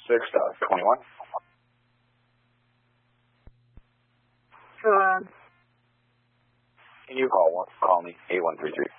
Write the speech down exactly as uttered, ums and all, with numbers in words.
six dot twenty-one. Go ahead. Can you call one, call me eight one three three